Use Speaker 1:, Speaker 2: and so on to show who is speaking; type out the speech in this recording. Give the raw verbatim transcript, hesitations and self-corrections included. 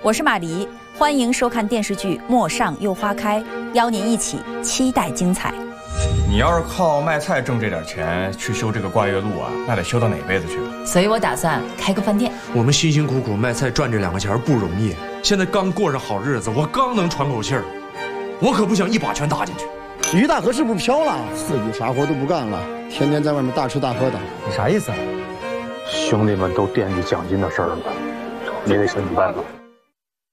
Speaker 1: 我是马黎，欢迎收看电视剧《陌上又花开》，邀您一起期待精彩。
Speaker 2: 你要是靠卖菜挣这点钱去修这个挂月路啊，那得修到哪辈子去了？
Speaker 1: 所以我打算开个饭店。
Speaker 3: 我们辛辛苦苦卖菜赚这两个钱不容易，现在刚过上好日子，我刚能喘口气儿，我可不想一把全搭进去。
Speaker 4: 于大哥是不是飘了？自己啥活都不干了，天天在外面大吃大喝的。
Speaker 5: 你啥意思啊？
Speaker 6: 兄弟们都惦记奖金的事儿了，你得想想办法。